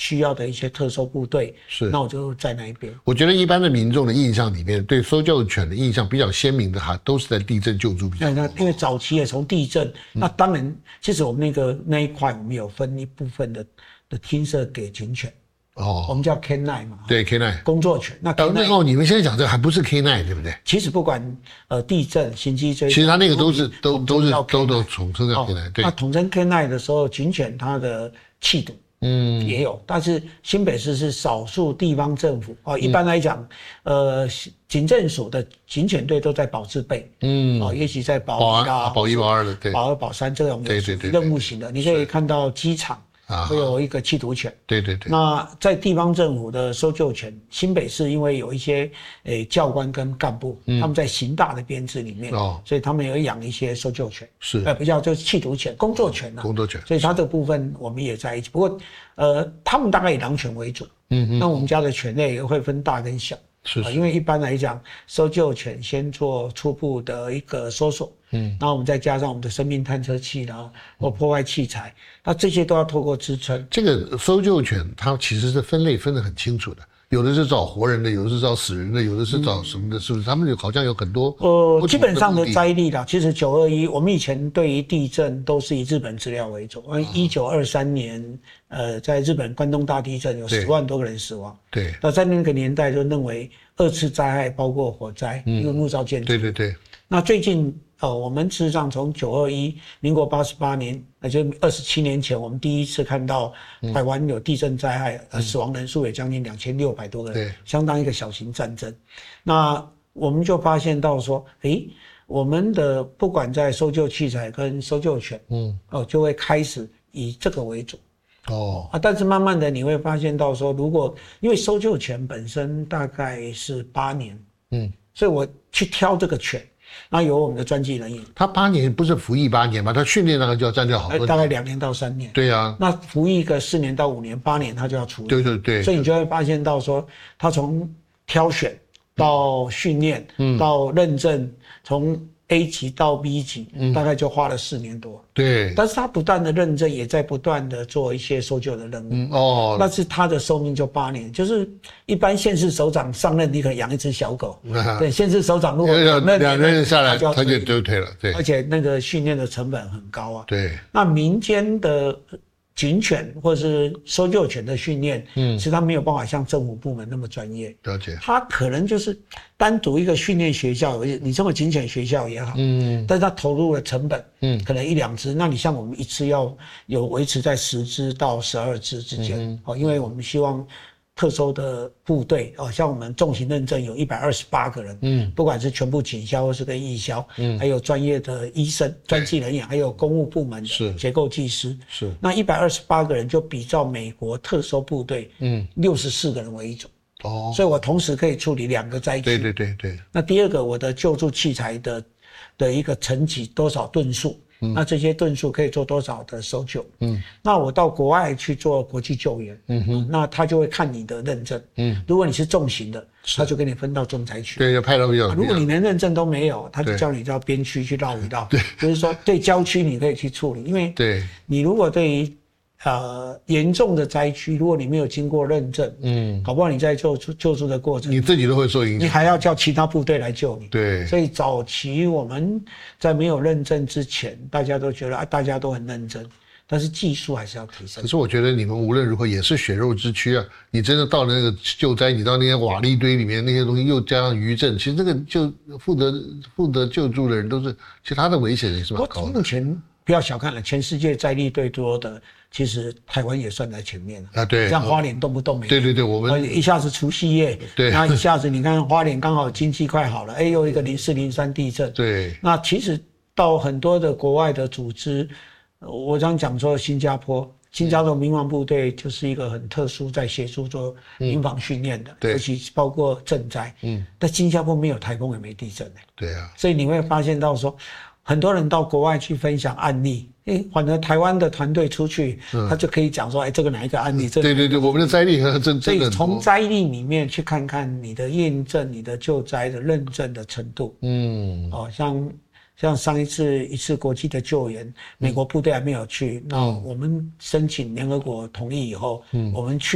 需要的一些特搜部队， 是， 那我就在那一边。 我觉得一般的民众的印象里面，对搜救犬的印象比较鲜明的都是在地震救助比较多。 那因为早期也从地震，那当然，其实我们那一块我们有分一部分的厅舍给警犬。我们叫 K9 嘛， 对 K9 工作犬。那 K9 你们现在讲这个还不是 K9 对不对？ 其实不管地震、行击追踪， 其实它那个都统称叫 K9。对， 那统称 K9 的时候，警犬它的气度也有，但是新北市是少数地方政府一般来讲，警政署的警犬队都在保治备，也许在保1、 保1、保2的，对， 保2、保3这种任务型的，你可以看到机场。会有一个缉毒犬， 对。 那在地方政府的搜救犬，新北市因为有一些教官跟干部，他们在刑大的编制里面，所以他们有养一些搜救犬， 是比较就是缉毒犬、工作犬工作犬， 所以它这部分我们也在一起。不过他们大概以狼犬为主，那我们家的犬类也会分大跟小。 是因为一般来讲，搜救犬先做初步的一个搜索，然后我们再加上我们的生命探测器啦，或破坏器材，那这些都要透过支撑。 这个搜救犬它其实是分类分得很清楚的，有的是找活人的，有的是找死人的，有的是找什么的，是不是？他们好像有很多基本上的灾历啦，其实921我们以前对于地震都是以日本资料为主。1923年，在日本关东大地震有10万多个人死亡。 对。 那在那个年代就认为2次灾害包括火灾，因为木造建筑。 对。 那最近我们事实上从921民国88年，那就27年前，我们第一次看到台湾有地震灾害，死亡人数也将近2600多个人，相当一个小型战争。那我们就发现到说，我们的不管在搜救器材跟搜救犬，就会开始以这个为主。但是慢慢的你会发现到说，如果因为搜救犬本身大概是8年，所以我去挑这个犬。那有我们的专技人员， 他8年不是服役8年吗？他训练那个就要占掉好多年， 大概2年到3年。 对啊， 那服役个4年到5年、8年，他就要出役。 对。 所以你就会发现到说，他从挑选到训练，到认证，从 A 级到 B 级，大概就花了4年多。 对。 但是他不断的认证，也在不断的做一些搜救的任务。但是他的寿命就8年，就是一般县市首长上任，你可以养一只小狗。对，县市首长如果 2任下来，他就退了。对。 而且那个训练的成本很高啊。 对。 那民间的警犬或是搜救犬的训练，其实它没有办法像政府部门那么专业。 了解。 它可能就是单独一个训练学校，你这么警犬学校也好，但是它投入的成本，可能1、2只，那你像我们一次要有维持在10只到12只之间，因为我们希望特搜的部队像我们重型认证有128个人，不管是全部警消或是跟义消，还有专业的医生、专技人员，还有公务部门的结构技师， 是那128个人就比照美国特搜部队，64个人为一组。所以我同时可以处理2个灾区。 对。 那第二个，我的救助器材的一个层级多少吨数，那这些吨数可以做多少的搜救。那我到国外去做国际救援，那他就会看你的认证。如果你是重型的，他就给你分到重灾区。 对，要派到比较。 如果你连认证都没有，他就叫你到边区去绕一绕。对，就是说对郊区你可以去处理，因为你如果对于严重的灾区，如果你没有经过认证，搞不好你在救助的过程， 你自己都会受影响， 你还要叫其他部队来救你。 对， 所以早期我们在没有认证之前，大家都觉得大家都很认真，但是技术还是要提升。 可是我觉得你们无论如何也是血肉之躯啊！你真的到了那个救灾，你到那些瓦砾堆里面那些东西，又加上余震，其实这个就负责救助的人都是，其实他的危险也是蛮高的。 目前不要小看了，全世界灾力最多的，其实台湾也算在前面了。 对， 像花莲动不动对，我们一下子除夕夜， 对， 那一下子你看花莲刚好经济快好了，又一个04、03地震， 对。 那其实到很多的国外的组织，我刚讲说新加坡民防部队就是一个很特殊在协助做民防训练的，尤其包括赈灾，但新加坡没有台风也没地震， 对啊， 所以你会发现到说。很多人到国外去分享案例，反正台湾的团队出去，他就可以讲说，这个哪一个案例？ 对，我们的灾例真的。 所以从灾例里面去看看你的验证、你的救灾的认证的程度。像上一次国际的救援，美国部队还没有去，那我们申请联合国同意以后，我们去。